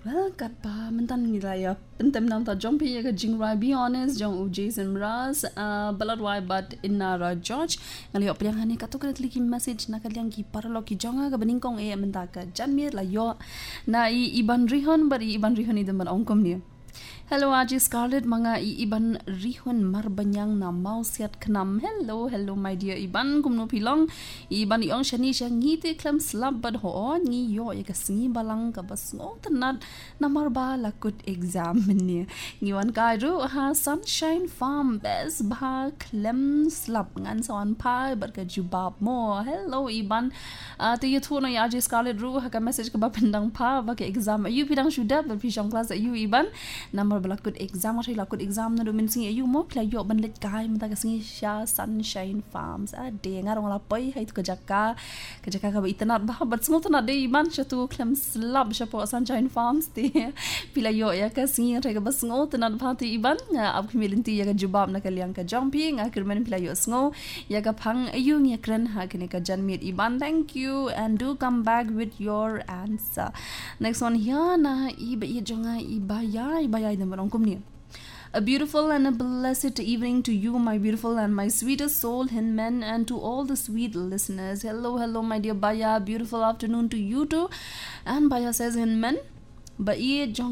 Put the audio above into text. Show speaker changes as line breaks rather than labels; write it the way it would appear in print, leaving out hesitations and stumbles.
Well, kat pa mentan nilai pentem nam ta jong pi ka jingrai be honest jong Jason Mraz balad wai but inara George ngali op yang hani kato kret liki message na kaliang ki parlo ki jonga ka beningkong menta ka janmir la yo na iban rihon bari iban rihon idam ongkom ni. Hello Aji Scarlett mga iban rihon marbanyang na mausiat knam. Hello my dear iban kumno pilong iban iong shani siya ngiti klam slab bad ho ngi yo ya kasingi balang ka bas ngotanat na marba lakut exam ni ngiwan ka ru ha Sunshine Farm bes ba klem slab ngan sawan pa bar ka jubab mo. Hello iban to you thu na Aji Scarlett ru ha ka message ka ba pendang pa ba ka exam ayu pidang sudah ber pisang class ayu iban number balakut exam atau lakut exam na domin singi ayu mo klayo banlet kai mata kasingi sha Sunshine Farms ade ngarong lapoi hai tu kejaka ka itanat bah bat semua tanat de iban satu klem slab sha Sunshine Farms ti pila yo ya kasingi rega bas ngo tanat phati iban ab khmilinti ya ka jubab na kaliang ka jumping akirmen pila yo sngo ya ka phang ayu ya kren ha kene ka janmit iban. Thank you and do come back with your answer. Next one here na iba jonga ibaya a beautiful and a blessed evening to you, my beautiful and my sweetest soul Hinmen, and to all the sweet listeners. Hello my dear Baya, beautiful afternoon to you too. And Baya says Hinmen ba